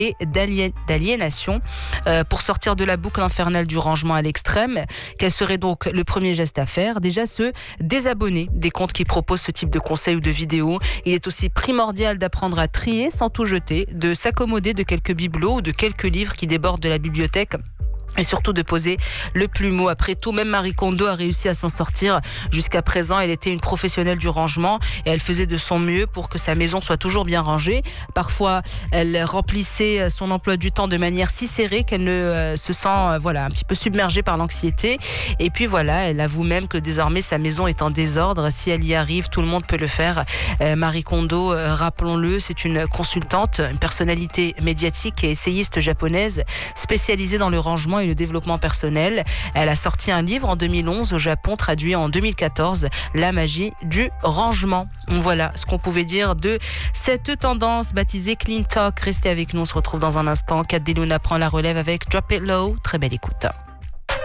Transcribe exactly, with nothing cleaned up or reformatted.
et d'alien- d'aliénation euh, pour sortir de la boucle infernale du rangement à l'extrême. Quel serait donc le premier geste à faire? Déjà se désabonner des comptes qui proposent ce type de conseils ou de vidéos. Il est aussi primordial d'apprendre à trier sans tout jeter, de s'accommoder de quelques bibelots ou de quelques livres qui débordent de la bibliothèque. Et surtout de poser le plumeau. Après tout, même Marie Kondo a réussi à s'en sortir. Jusqu'à présent, elle était une professionnelle du rangement et elle faisait de son mieux pour que sa maison soit toujours bien rangée. Parfois, elle remplissait son emploi du temps de manière si serrée qu'elle ne euh, se sent euh, voilà, un petit peu submergée par l'anxiété. Et puis voilà, elle avoue même que désormais sa maison est en désordre. Si elle y arrive, tout le monde peut le faire. Euh, Marie Kondo, euh, rappelons-le, c'est une consultante, une personnalité médiatique et essayiste japonaise spécialisée dans le rangement et le développement personnel. Elle a sorti un livre en deux mille onze au Japon, traduit en deux mille quatorze, La magie du rangement. Voilà ce qu'on pouvait dire de cette tendance baptisée Clean Talk. Restez avec nous, on se retrouve dans un instant. Kat Deluna prend la relève avec Drop It Low. Très belle écoute.